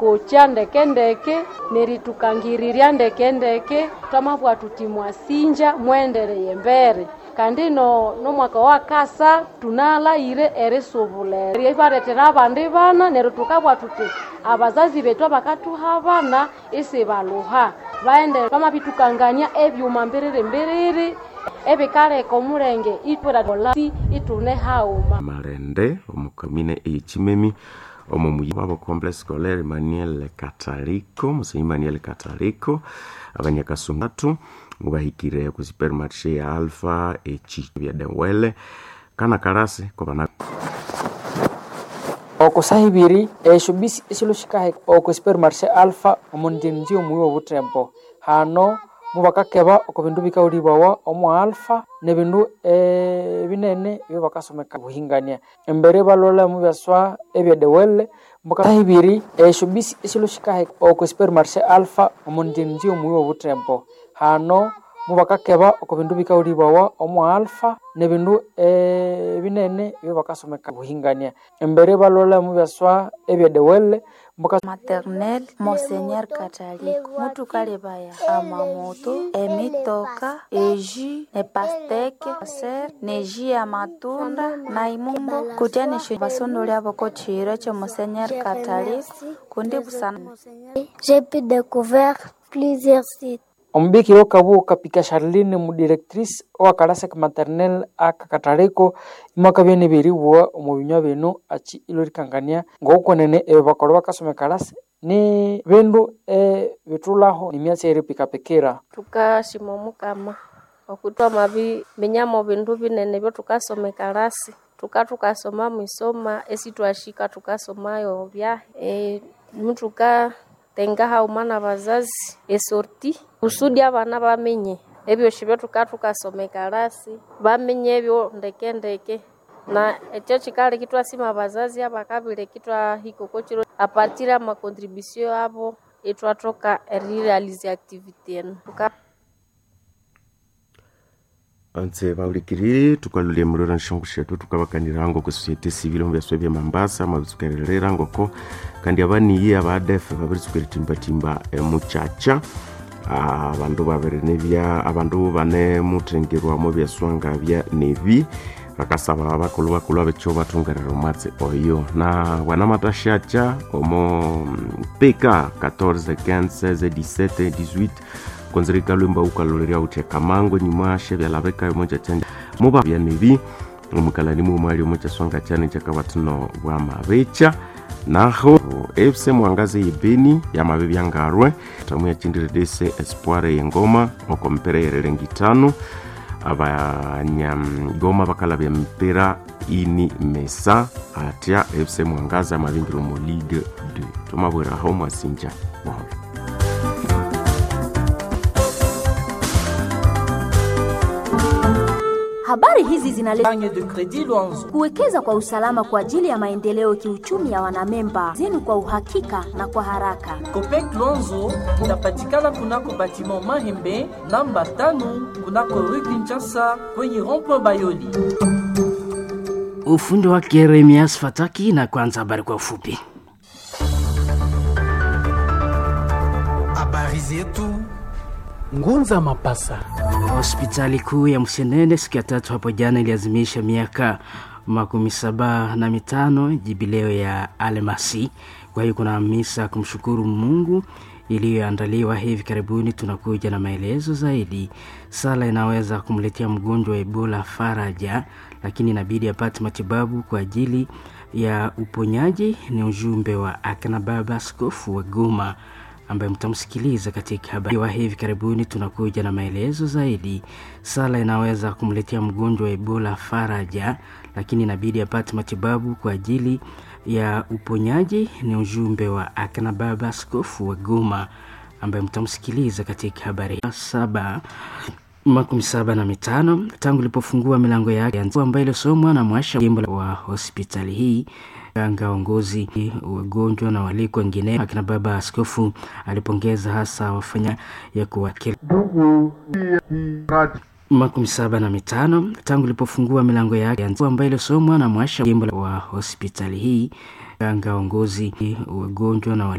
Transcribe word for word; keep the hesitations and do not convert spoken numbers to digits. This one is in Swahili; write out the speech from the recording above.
kocha ndeke ndeke neritukangiriria ndeke ndeke tamabwa tutimwa sinja mwendereye mbere kandi no no mwaka wa kasa tunala ire eresovule rivaretera abandi bana nerutukabwa tuti abazazi betu bakatuhabana ese baluha baende bamabitukanganya ebyuma mbirire mbirire ebikale komurenge itwera dolasi itune hauma marende omukamine echimemi omuyi wabo complexe scolaire Emmanuel Catarico musi Emmanuel Catarico abanyakasumatu ubahikire ku supermarché ya Alpha echibya dewele kana karase kobana okusahibiri eshubisi esilushikahe oku supermarché Alpha omundinji omuyo butempo hano mubakakeba okubindu bikawulibawa omu Alpha nebindu eh binene byo bakasomeka buhingania embere balola mu byaswa ebyedewele mukahibiri eshubisi esilushikahe oku supermarché Alpha omundinji omuyo butempo hano mubakakeba okubindu bikawulibawa omu Alpha nebindu eh binene byo bakasomeka buhingania embere balola mu byaswa ebyedewele maternelle Monseigneur Catarico mutu kalebaya amamoto emitoka eji ne pasteke ser neji ya matunda na imumbo kutiane shi basondole abako chiro cha Monseigneur Catarico kundi busana. J'ai pu découvrir plusieurs sites. Ombiki okabu kapika Charline mu directrice wa karase maternelle aka Catarico imaka byene biriwa omubinywa beno achi ilorikangania ngokonene e bakoro bakasome karase ni bindu e bitulaho ni myase eripika pekera tukashimo kama okutwa mabi menyamo bindu binene byo tukasome karase tukatukasoma mwisoma esitwashika tukasomayo bya e mutuka tenga haumana bazazi esorti usudi abana bamenye ebyo shibyo tukatuka karasi bamenye ebyo ndeke ndeke na echo chikale kitwa sima bazazi abakabire kitwa hiko chiro apatira ma contribution abo etwa toka realize activity tuka anse baulikiriri tukalule murora nshongo shetu tukabakanira ngo ku societe civile mu byaswe bya Mambasa mazukerera ngo ko kandi abani yi abadef babiritsukira timba timba e, muchacha abantu babere nebya abantu bane mutengerwa mu byaswanga bya nevi bakasaba bakulu bakulu abecho batungerera matse oyo na wana matashacha omo P K quatorze quinze seize dix-sept dix-huit konzerika lumba ukaloleria uteka mango nyimwashe bya labeka yomoja chanja muba bya nevi umukalani mu mali yomoja swanga cyane cyakabatuno bwa mabecha naho F C Mwangaze yibeni ya mabebi yangarwe tamu ya chindire dese espoir yengoma okompere yerengitano abanyam goma bakala bya mpira ini mesa atia F C Mwangaza mabingiro mu Ligue deux tumabwera ho mwasinja wow. Habari hizi zinaleta de Credit Luanzo kuwekeza kwa usalama kwa ajili ya maendeleo kiuchumi ya wanamemba zenu kwa uhakika na kwa haraka. Copec Luanzo inapatikana kunako batiment Mahembe namba tano kunako Rue Kinshasa kwenye rond-point Bayoli. Ufundi wa Jeremias Fataki na kwanza habari kwa ufupi. Habari zetu Ngunza Mapasa. Hospitali kuu ya Msenene siku ya tatu hapo jana iliazimisha miaka makumi saba na mitano jubileo ya Almasi. Kwa hiyo kuna misa kumshukuru Mungu iliyoandaliwa hivi karibuni. Tunakuja na maelezo zaidi. Sala inaweza kumletea mgonjwa wa Ebola faraja, lakini inabidi apate matibabu kwa ajili ya uponyaji. Ni ujumbe wa akina baba askofu wa Goma ambaye mtamsikiliza katika habari wa hivi karibuni. Tunakuja na maelezo zaidi. Sala inaweza kumletea mgonjwa wa Ebola faraja, lakini inabidi apate matibabu kwa ajili ya uponyaji. Ni ujumbe wa akina baba askofu wa Goma ambaye mtamsikiliza katika habari saba makumi saba na mitano tangu ilipofungua milango yake ambayo ilisomwa na mwasha jimbo wa hospitali hii. Anga ongozi wagonjwa na waliko wengine akina baba askofu alipongeza hasa wafanya ya kuwakili makumi saba na mitano tangu ilipofungua milango yake ambayo ilisomwa na mwasha jimbo wa hospitali hii. Anga ongozi wagonjwa na